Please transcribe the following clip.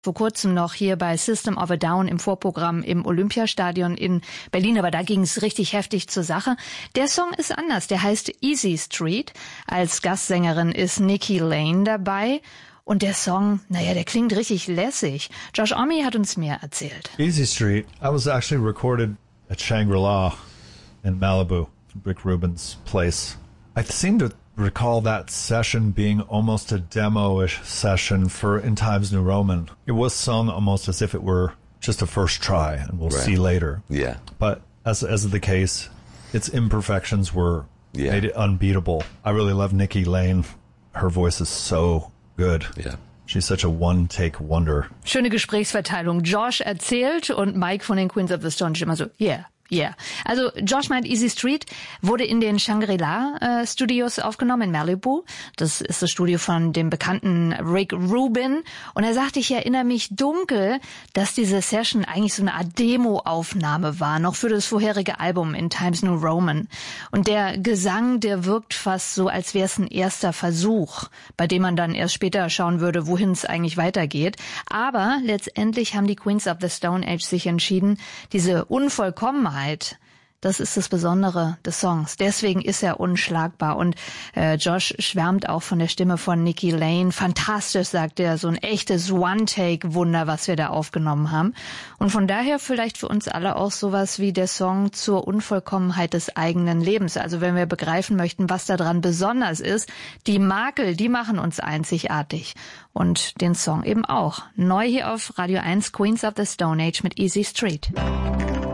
vor kurzem noch hier bei System of a Down im Vorprogramm im Olympiastadion in Berlin, aber da ging es richtig heftig zur Sache. Der Song ist anders, der heißt Easy Street. Als Gastsängerin ist Nikki Lane dabei. Und der Song, der klingt richtig lässig. Josh Homme hat uns mehr erzählt. Easy Street, I was actually recorded at Shangri-La in Malibu, Rick Rubin's place. I seem to recall that session being almost a demo-ish session for In Times New Roman. It was sung almost as if it were just a first try, and we'll see later. Yeah. But as is the case, its imperfections were made it unbeatable. I really love Nikki Lane. Her voice is so good. Yeah. She's such a one-take wonder. Schöne Gesprächsverteilung. Josh erzählt und Mike von den Queens of the Stone Age immer so, yeah. Also Josh meint, Easy Street wurde in den Shangri-La Studios aufgenommen in Malibu. Das ist das Studio von dem bekannten Rick Rubin. Und er sagte, ich erinnere mich dunkel, dass diese Session eigentlich so eine Art Demo-Aufnahme war, noch für das vorherige Album In Times New Roman. Und der Gesang, der wirkt fast so, als wäre es ein erster Versuch, bei dem man dann erst später schauen würde, wohin es eigentlich weitergeht. Aber letztendlich haben die Queens of the Stone Age sich entschieden, diese Unvollkommenheit, das ist das Besondere des Songs. Deswegen ist er unschlagbar. Und Josh schwärmt auch von der Stimme von Nikki Lane. Fantastisch, sagt er, so ein echtes One-Take-Wunder, was wir da aufgenommen haben. Und von daher vielleicht für uns alle auch sowas wie der Song zur Unvollkommenheit des eigenen Lebens. Also wenn wir begreifen möchten, was daran besonders ist, die Makel, die machen uns einzigartig. Und den Song eben auch. Neu hier auf Radio 1, Queens of the Stone Age mit Easy Street.